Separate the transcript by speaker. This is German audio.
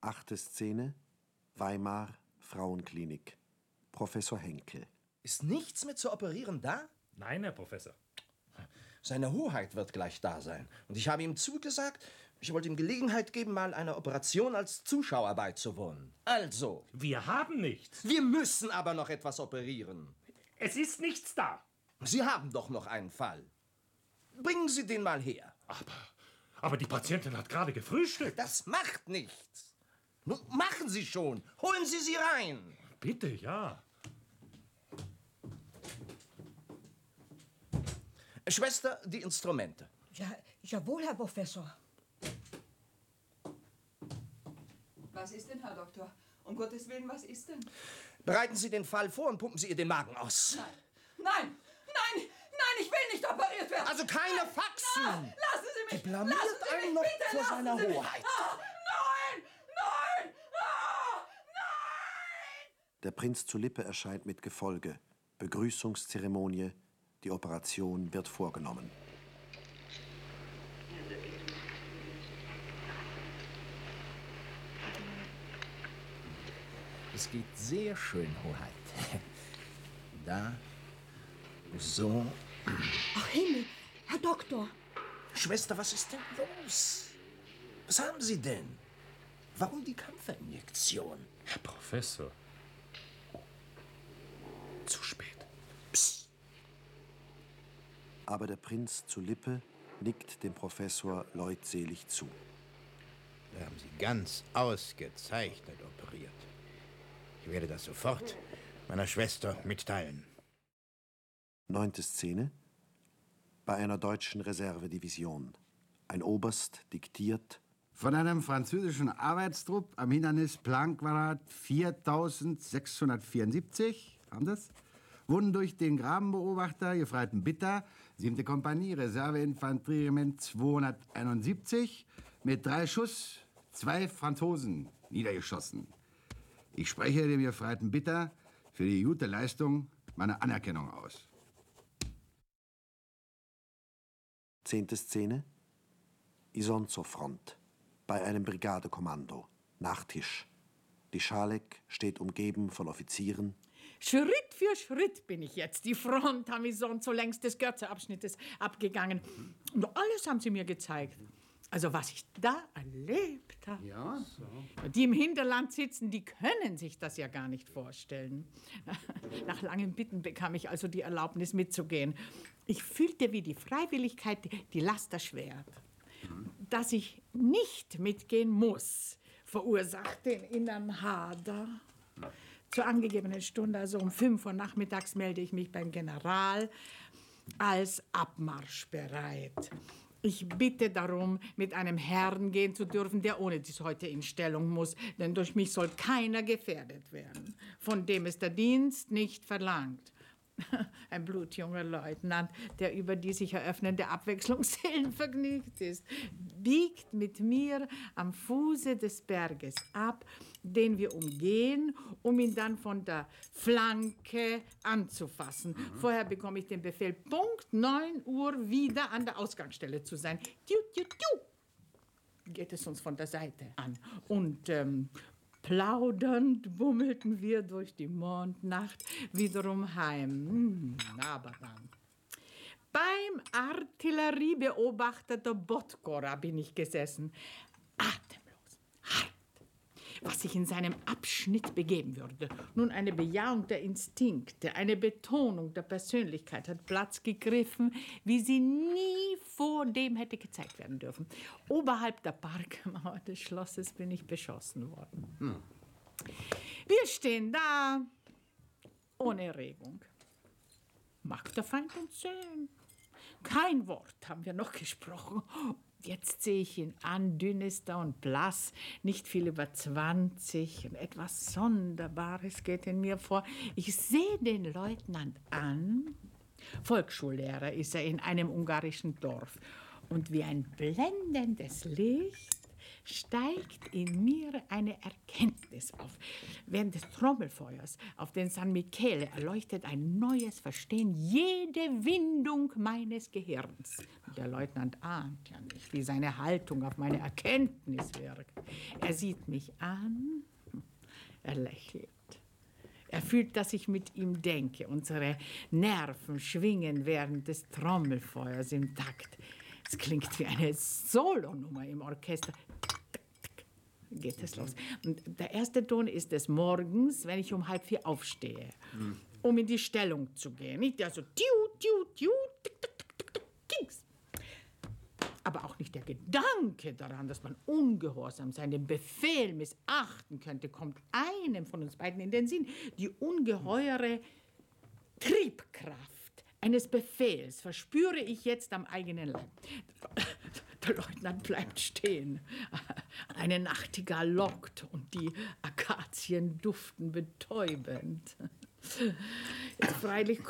Speaker 1: 8. Szene, Weimar, Frauenklinik. Professor Henkel.
Speaker 2: Ist nichts mehr zu operieren da?
Speaker 3: Nein, Herr Professor.
Speaker 2: Seine Hoheit wird gleich da sein. Und ich habe ihm zugesagt, ich wollte ihm Gelegenheit geben, mal einer Operation als Zuschauer beizuwohnen. Also.
Speaker 3: Wir haben nichts.
Speaker 2: Wir müssen aber noch etwas operieren.
Speaker 3: Es ist nichts da.
Speaker 2: Sie haben doch noch einen Fall. Bringen Sie den mal her.
Speaker 3: Aber die Patientin hat gerade gefrühstückt.
Speaker 2: Das macht nichts. Nun, machen Sie schon. Holen Sie sie rein.
Speaker 3: Bitte, ja.
Speaker 2: Schwester, die Instrumente.
Speaker 4: Ja, jawohl, Herr Professor.
Speaker 5: Was ist denn, Herr Doktor? Um Gottes Willen, was ist denn?
Speaker 2: Bereiten Sie den Fall vor und pumpen Sie ihr den Magen aus.
Speaker 5: Nein, nein, nein, nein, ich will nicht operiert werden.
Speaker 2: Also keine Faxen.
Speaker 5: Nein, lassen Sie mich.
Speaker 2: Die blamiert einen noch
Speaker 5: bitte,
Speaker 2: vor seiner Hoheit.
Speaker 5: Nein, nein, nein.
Speaker 1: Der Prinz zu Lippe erscheint mit Gefolge. Begrüßungszeremonie. Die Operation wird vorgenommen.
Speaker 2: Es geht sehr schön, Hoheit. Da, so.
Speaker 4: Ach Himmel, Herr Doktor.
Speaker 2: Schwester, was ist denn los? Was haben Sie denn? Warum die Kampferinjektion?
Speaker 3: Herr Professor. Zu spät.
Speaker 2: Psst.
Speaker 1: Aber der Prinz zu Lippe nickt dem Professor leutselig zu.
Speaker 6: Da haben Sie ganz ausgezeichnet operiert. Ich werde das sofort meiner Schwester mitteilen.
Speaker 1: 9. Szene. Bei einer deutschen Reservedivision. Ein Oberst diktiert:
Speaker 7: Von einem französischen Arbeitstrupp am Hindernis Planquadrat 4674, haben das? Wurden durch den Grabenbeobachter Gefreiten Bitter, 7. Kompanie, Reserveinfanterieregiment 271, mit 3 Schuss 2 Franzosen niedergeschossen. Ich spreche dem Gefreiten Bitter für die gute Leistung meine Anerkennung aus.
Speaker 1: 10. Szene. Isonzo-Front. Bei einem Brigadekommando. Nachtisch. Die Schalek steht umgeben von Offizieren.
Speaker 8: Schritt für Schritt bin ich jetzt die Front am Isonzo längs des Görzeabschnittes abgegangen. Und alles haben sie mir gezeigt. Also was ich da erlebt habe.
Speaker 7: Ja, so.
Speaker 8: Die im Hinterland sitzen, die können sich das ja gar nicht vorstellen. Nach langen Bitten bekam ich also die Erlaubnis mitzugehen. Ich fühlte, wie die Freiwilligkeit die Laster schwert. Dass ich nicht mitgehen muss, verursacht den inneren Hader. Zur angegebenen Stunde, also um 5 Uhr nachmittags, melde ich mich beim General als abmarschbereit. Ich bitte darum, mit einem Herrn gehen zu dürfen, der ohne dies heute in Stellung muss, denn durch mich soll keiner gefährdet werden, von dem es der Dienst nicht verlangt. Ein blutjunger Leutnant, der über die sich eröffnende Abwechslung seelenvergnügt ist, biegt mit mir am Fuße des Berges ab, den wir umgehen, um ihn dann von der Flanke anzufassen. Vorher bekomme ich den Befehl, Punkt 9 Uhr wieder an der Ausgangsstelle zu sein. Tiu, tiu, tiu. Geht es uns von der Seite an. Und plaudernd bummelten wir durch die Mondnacht wiederum heim. Aber dann. Beim Artilleriebeobachter der Botgora bin ich gesessen. Atemlos, hart. Was sich in seinem Abschnitt begeben würde. Nun, eine Bejahung der Instinkte, eine Betonung der Persönlichkeit hat Platz gegriffen, wie sie nie vor dem hätte gezeigt werden dürfen. Oberhalb der Parkmauer des Schlosses bin ich beschossen worden. Wir stehen da, ohne Regung. Mag der Feind uns sehen? Kein Wort haben wir noch gesprochen. Jetzt sehe ich ihn an, dünn ist er und blass, nicht viel über 20. Und etwas Sonderbares geht in mir vor. Ich sehe den Leutnant an. Volksschullehrer ist er in einem ungarischen Dorf. Und wie ein blendendes Licht steigt in mir eine Erkenntnis auf. Während des Trommelfeuers auf den San Michele erleuchtet ein neues Verstehen jede Windung meines Gehirns. Der Leutnant ahnt ja nicht, wie seine Haltung auf meine Erkenntnis wirkt. Er sieht mich an, er lächelt. Er fühlt, dass ich mit ihm denke. Unsere Nerven schwingen während des Trommelfeuers im Takt. Es klingt wie eine Solonummer im Orchester. Geht es los. Und der erste Ton ist des Morgens, wenn ich um 3:30 aufstehe, um in die Stellung zu gehen. Nicht also tiu, tiu, tiu, tick, tick, tick, tick, tick, Kings. Aber auch nicht der Gedanke daran, dass man ungehorsam sein, den Befehl missachten könnte, kommt einem von uns beiden in den Sinn. Die ungeheure Triebkraft eines Befehls verspüre ich jetzt am eigenen Leib. Der Leutnant bleibt stehen. Eine Nachtigall lockt und die Akazien duften betäubend. Jetzt freilich